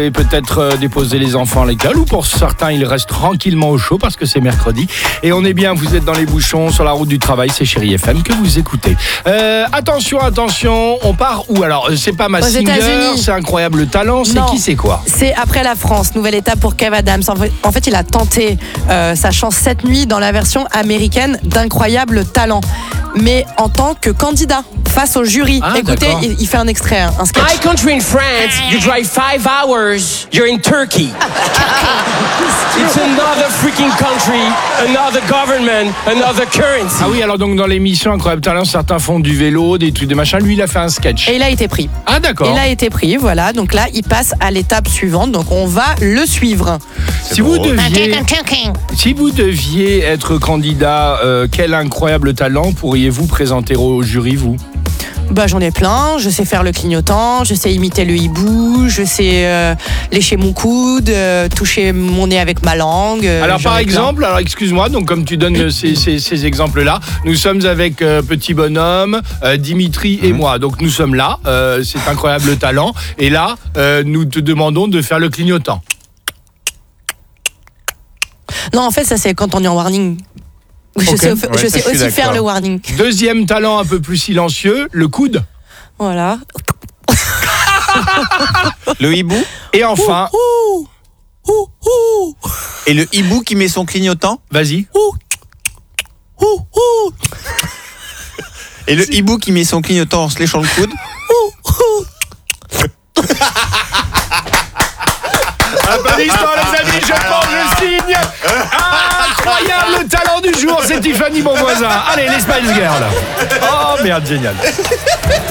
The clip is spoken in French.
Et peut-être déposer les enfants à l'école, ou pour certains ils restent tranquillement au chaud parce que c'est mercredi. Et on est bien, vous êtes dans les bouchons, sur la route du travail, c'est Chérie FM que vous écoutez. Attention, on part où alors? C'est pas Mask Singer, c'est Incroyable Talent, c'est qui, c'est quoi? C'est après la France, nouvelle étape pour Kev Adams. En fait, il a tenté sa chance cette nuit dans la version américaine d'Incroyable Talent, mais en tant que candidat face au jury. Écoutez, il fait un extrait, un sketch. My country in France, you drive 5 hours, you're in Turkey. It's another freaking country, another government, another currency. Ah oui, alors donc dans l'émission Incroyable Talent, certains font du vélo, des trucs, des machins. Lui, il a fait un sketch. Et il a été pris. Ah d'accord. Il a été pris, voilà. Donc là, il passe à l'étape suivante. Donc on va le suivre. Si vous deviez être candidat, quel incroyable talent pourriez-vous présenter au jury, vous? Bah, j'en ai plein, je sais faire le clignotant, je sais imiter le hibou, je sais lécher mon coude, toucher mon nez avec ma langue. Alors par exemple, excuse-moi, donc comme tu donnes ces exemples-là, nous sommes avec Petit Bonhomme, Dimitri et moi. Donc nous sommes là, c'est Incroyable Talent, et là, nous te demandons de faire le clignotant. Non, en fait, ça c'est quand on est en warning. Je sais aussi faire le warning. Deuxième talent un peu plus silencieux, le coude. Voilà. Le hibou. Et enfin... Et le hibou qui met son clignotant. Vas-y. Et le hibou qui met son clignotant en se léchant le coude. Applaudissements les amis, je pense, je signe. Incroyable talent du jour, c'est Tiffany Bonvoisin. Allez, les Spice Girls. Oh merde, génial.